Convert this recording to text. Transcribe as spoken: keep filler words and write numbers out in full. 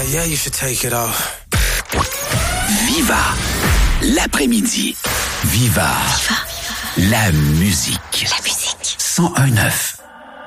yeah, you should take it off. Viva l'après-midi. Viva, Viva. La musique. La musique. cent un neuf.